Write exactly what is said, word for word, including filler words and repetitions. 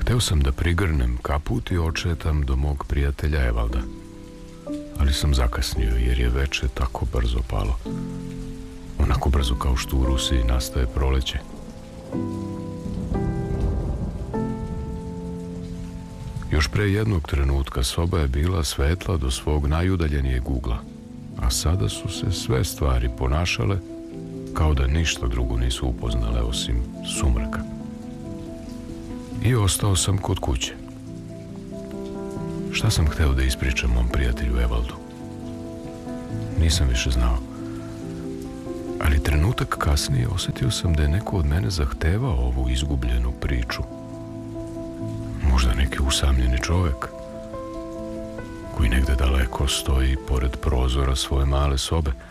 Hteo sam da prigrnem kaput i očetam do mog prijatelja Evalda, ali sam zakasnio jer je veče tako brzo palo. Onako brzo kao što u Rusiji nastaje proleće. Još pre jednog trenutka soba je bila svetla do svog najudaljenijeg ugla, a sada su se sve stvari ponašale kao da ništa drugo nisu upoznale osim sumraka. I ostao sam kod kuće. Šta sam hteo da ispričam mom prijatelju Evaldu? Nisam više znao. Ali trenutak kasnije osetio sam da je neko od mene zahtevao ovu izgubljenu priču. Možda neki usamljeni čovek koji negde daleko stoji pored prozora svoje male sobe